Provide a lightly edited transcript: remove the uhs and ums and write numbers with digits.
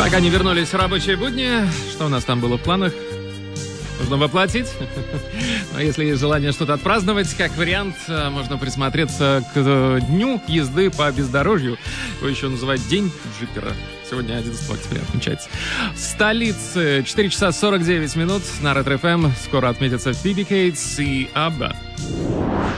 Так, они вернулись в рабочие будни. Что у нас там было в планах? Нужно воплотить. Но если есть желание что-то отпраздновать, как вариант, можно присмотреться к дню езды по бездорожью. Его еще называют День джипера. Сегодня 11 октября отмечается. В столице 4 часа 49 минут на Ретро ФМ. Скоро отметятся Фиби Кейтс и Абба.